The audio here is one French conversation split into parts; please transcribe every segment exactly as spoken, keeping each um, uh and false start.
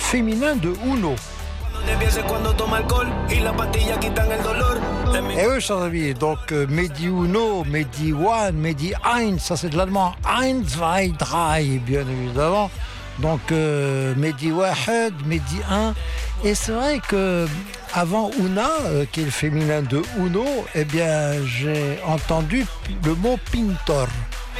féminin de Uno. Et oui, chers amis, donc euh, Mehdi Uno, Mehdi One, Mehdi Eins, ça c'est de l'allemand. Eins, zwei, drei, bien évidemment. Donc euh, Mehdi Wahed, Mehdi un. Et c'est vrai que avant Una, euh, qui est le féminin de Uno, eh bien j'ai entendu le mot pintor.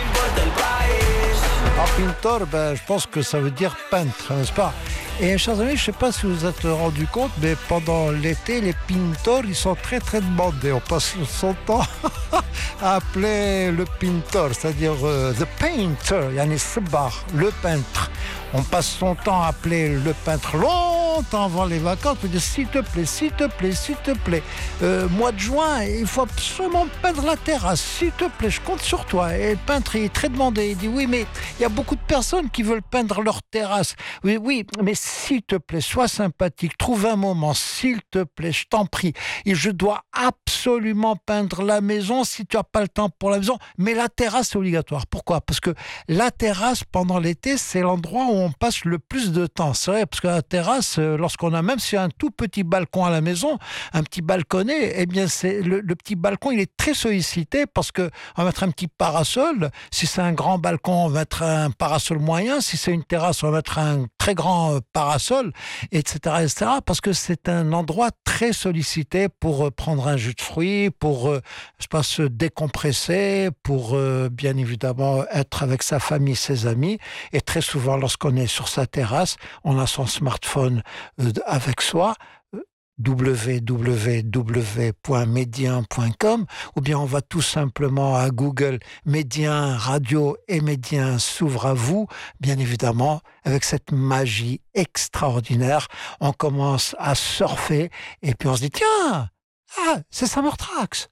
Alors pintor, ben, je pense que ça veut dire peintre, n'est-ce pas? Et chers amis, je ne sais pas si vous vous êtes rendu compte, mais pendant l'été, les pintors, ils sont très très demandés. On passe son temps à appeler le pintor, c'est-à-dire euh, the painter, yani Sabar, le peintre. On passe son temps à appeler le peintre longtemps avant les vacances pour dire s'il te plaît, s'il te plaît, s'il te plaît. Euh, mois de juin, il faut absolument peindre la terrasse, s'il te plaît, je compte sur toi. Et le peintre il est très demandé. Il dit oui, mais il y a beaucoup de personnes qui veulent peindre leur terrasse. Oui, oui, mais s'il te plaît, sois sympathique, trouve un moment, s'il te plaît, je t'en prie. Et je dois absolument peindre la maison si tu n'as pas le temps pour la maison. Mais la terrasse, c'est obligatoire. Pourquoi? Parce que la terrasse, pendant l'été, c'est l'endroit où on passe le plus de temps. C'est vrai, parce que la terrasse, lorsqu'on a même si un tout petit balcon à la maison, un petit balconnet, eh bien, c'est le, le petit balcon, il est très sollicité parce que on va mettre un petit parasol. Si c'est un grand balcon, on va mettre un parasol moyen. Si c'est une terrasse, on va mettre un très grand parasol, et cetera, et cetera. Parce que c'est un endroit très sollicité pour prendre un jus de fruits, pour, je sais pas, se décompresser, pour bien évidemment être avec sa famille, ses amis. Et très souvent, lorsqu'on est sur sa terrasse, on a son smartphone avec soi, w w w point médien point com, ou bien on va tout simplement à Google Médien Radio et Médien s'ouvre à vous. Bien évidemment, avec cette magie extraordinaire, on commence à surfer et puis on se dit tiens, ah, c'est Summer Tracks.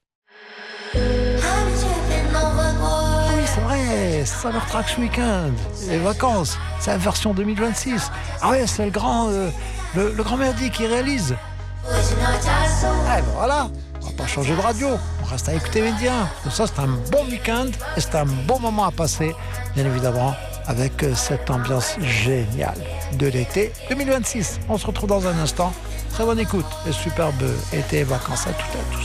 C'est vrai, Summer Tracks Weekend, les vacances, c'est la version deux mille vingt-six. Ah ouais, c'est le grand, euh, le, le grand Mehdi qui réalise. Ah ben voilà, on va pas changer de radio, on reste à écouter Médien. Tout ça, c'est un bon week-end et c'est un bon moment à passer, bien évidemment, avec cette ambiance géniale de l'été deux mille vingt-six. On se retrouve dans un instant. Très bonne écoute et superbe été et vacances à toutes et à tous.